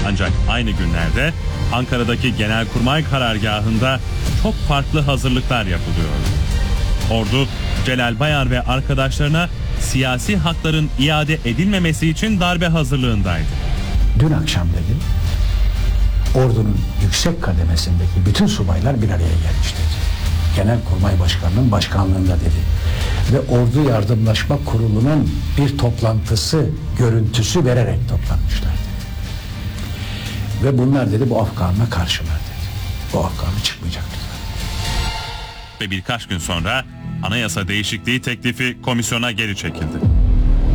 Ancak aynı günlerde Ankara'daki Genelkurmay Karargahı'nda çok farklı hazırlıklar yapılıyor. Ordu, Celal Bayar ve arkadaşlarına siyasi hakların iade edilmemesi için darbe hazırlığındaydı. Dün akşam dedi, ordunun yüksek kademesindeki bütün subaylar bir araya gelmiş dedi. Genelkurmay Başkanı'nın başkanlığında dedi. Ve Ordu Yardımlaşma Kurulu'nun bir toplantısı, görüntüsü vererek toplanmışlar dedi. Ve bunlar dedi bu Afgan'a karşılar dedi. Bu Afgan'a çıkmayacak dedi. Ve birkaç gün sonra anayasa değişikliği teklifi komisyona geri çekildi.